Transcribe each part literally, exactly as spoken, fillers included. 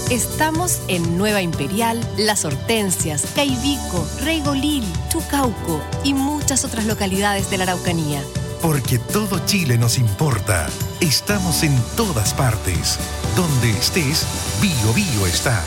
Estamos en Nueva Imperial, Las Hortensias, Caivico, Reigolil, Chucauco y muchas otras localidades de la Araucanía. Porque todo Chile nos importa. Estamos en todas partes. Donde estés, Bio Bio está.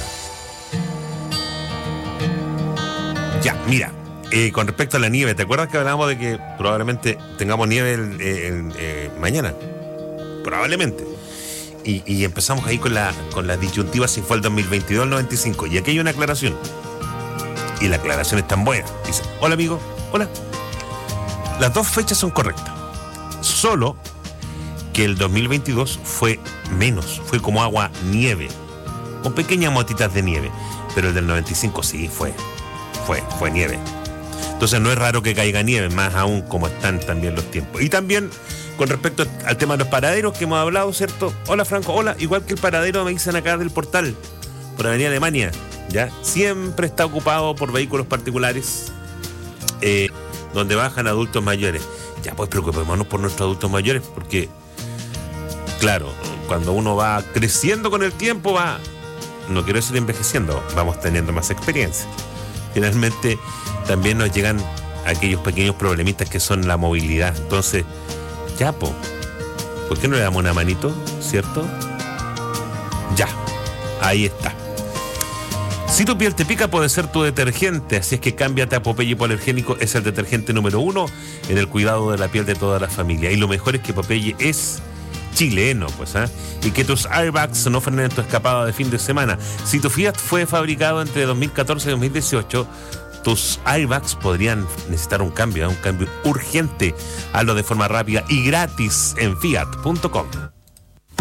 Ya, mira, eh, con respecto a la nieve, ¿te acuerdas que hablábamos de que probablemente tengamos nieve el, el, eh, mañana? Probablemente. Y, y empezamos ahí con la con la disyuntiva si fue el dos mil veintidós o el noventa y cinco. Y aquí hay una aclaración. Y la aclaración es tan buena. Dice, hola amigo, hola. Las dos fechas son correctas. Solo que el dos mil veintidós fue menos, fue como agua nieve, con pequeñas motitas de nieve. Pero el del noventa y cinco sí fue, fue, fue nieve. Entonces no es raro que caiga nieve, más aún como están también los tiempos. Y también con respecto al tema de los paraderos que hemos hablado, ¿cierto? Hola Franco, hola. Igual que el paradero me dicen acá del portal, por Avenida Alemania, ¿ya? Siempre está ocupado por vehículos particulares, eh, donde bajan adultos mayores. Ya, pues preocupémonos por nuestros adultos mayores, porque, claro, cuando uno va creciendo con el tiempo, va, no quiero decir envejeciendo, vamos teniendo más experiencia. Finalmente, también nos llegan aquellos pequeños problemitas que son la movilidad. Entonces, ya, po, ¿por qué no le damos una manito, cierto? Ya, ahí está. Si tu piel te pica, puede ser tu detergente, así es que cámbiate a Popeye Hipoalergénico, es el detergente número uno en el cuidado de la piel de toda la familia. Y lo mejor es que Popeye es chileno, pues, ¿eh? Y que tus airbags no frenen tu escapada de fin de semana. Si tu Fiat fue fabricado entre dos mil catorce y dos mil dieciocho, tus airbags podrían necesitar un cambio, ¿eh? Un cambio urgente. Hazlo de forma rápida y gratis en fiat punto com.